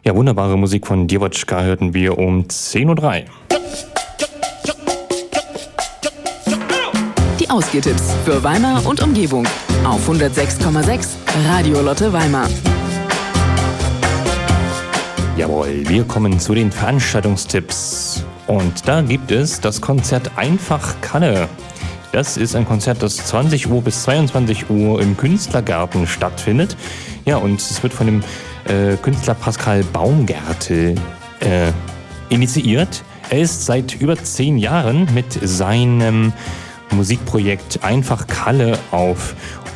Ja, wunderbare Musik von Djewotschka hörten wir um 10.03 Uhr. Die Ausgehtipps für Weimar und Umgebung auf 106,6 Radio Lotte Weimar. Jawohl, wir kommen zu den Veranstaltungstipps. Und da gibt es das Konzert Einfach Kalle. Das ist ein Konzert, das 20 Uhr bis 22 Uhr im Künstlergarten stattfindet. Ja, und es wird von dem Künstler Pascal Baumgärtel initiiert. Er ist seit über 10 Jahren mit seinem Musikprojekt Einfach Kalle auf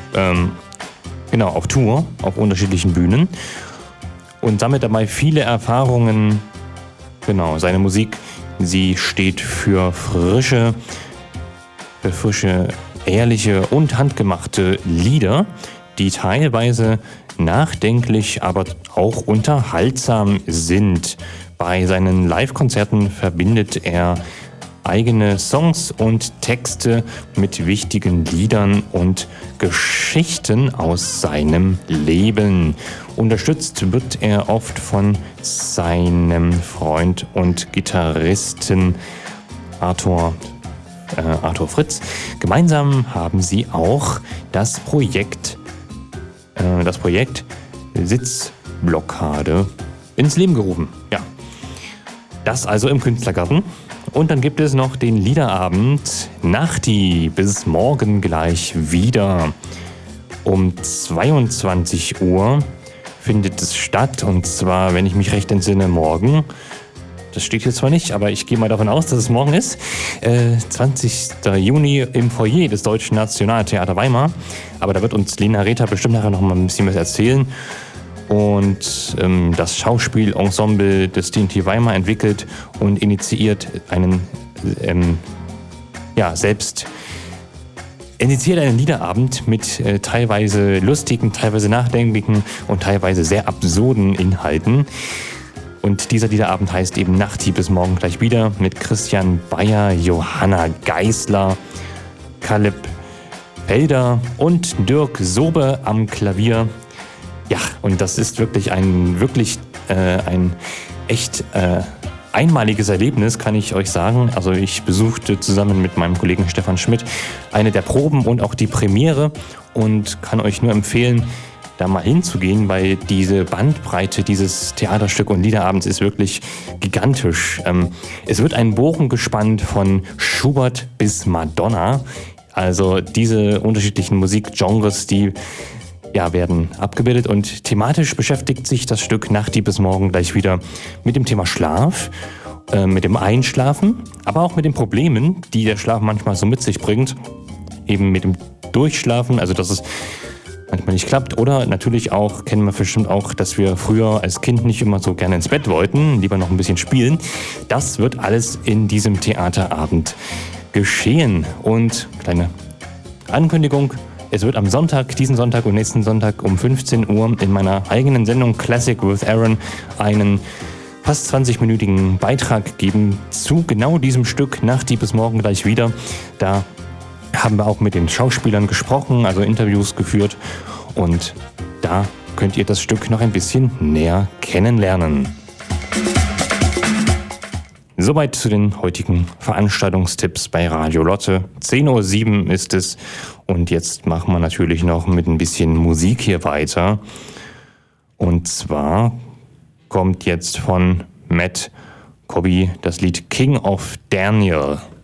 Tour, auf unterschiedlichen Bühnen und sammelt dabei viele Erfahrungen. Genau, seine Musik, sie steht für frische, ehrliche und handgemachte Lieder, die teilweise nachdenklich, aber auch unterhaltsam sind. Bei seinen Live-Konzerten verbindet er eigene Songs und Texte mit wichtigen Liedern und Geschichten aus seinem Leben. Unterstützt wird er oft von seinem Freund und Gitarristen Arthur Fritz. Gemeinsam haben sie auch das Projekt Sitzblockade ins Leben gerufen. Ja, das also im Künstlergarten. Und dann gibt es noch den Liederabend Nachti bis morgen gleich wieder. Um 22 Uhr findet es statt, und zwar, wenn ich mich recht entsinne, morgen. Das steht hier zwar nicht, aber ich gehe mal davon aus, dass es morgen ist. 20. Juni im Foyer des Deutschen Nationaltheater Weimar. Aber da wird uns Lena Rether bestimmt nachher noch mal ein bisschen was erzählen. Und das Schauspielensemble des DNT Weimar entwickelt und initiiert einen Liederabend mit teilweise lustigen, teilweise nachdenklichen und teilweise sehr absurden Inhalten. Und dieser Liederabend heißt eben Nachti bis morgen gleich wieder mit Christian Bayer, Johanna Geisler, Kaleb Felder und Dirk Sobe am Klavier. Ja, und das ist wirklich ein echt einmaliges Erlebnis, kann ich euch sagen. Also ich besuchte zusammen mit meinem Kollegen Stefan Schmidt eine der Proben und auch die Premiere und kann euch nur empfehlen, da mal hinzugehen, weil diese Bandbreite dieses Theaterstück und Liederabends ist wirklich gigantisch. Es wird ein Bogen gespannt von Schubert bis Madonna. Also diese unterschiedlichen Musikgenres, die werden abgebildet, und thematisch beschäftigt sich das Stück Nachti bis morgen gleich wieder mit dem Thema Schlaf, mit dem Einschlafen, aber auch mit den Problemen, die der Schlaf manchmal so mit sich bringt, eben mit dem Durchschlafen, also dass es manchmal nicht klappt, oder natürlich auch, kennen wir bestimmt auch, dass wir früher als Kind nicht immer so gerne ins Bett wollten, lieber noch ein bisschen spielen. Das wird alles in diesem Theaterabend geschehen. Und kleine Ankündigung: Es wird am Sonntag, diesen Sonntag und nächsten Sonntag um 15 Uhr in meiner eigenen Sendung Classic with Aaron einen fast 20-minütigen Beitrag geben zu genau diesem Stück Nachti bis morgen gleich wieder. Da haben wir auch mit den Schauspielern gesprochen, also Interviews geführt, und da könnt ihr das Stück noch ein bisschen näher kennenlernen. Soweit zu den heutigen Veranstaltungstipps bei Radio Lotte. 10.07 Uhr ist es, und jetzt machen wir natürlich noch mit ein bisschen Musik hier weiter. Und zwar kommt jetzt von Matt Cobby das Lied King of Daniel.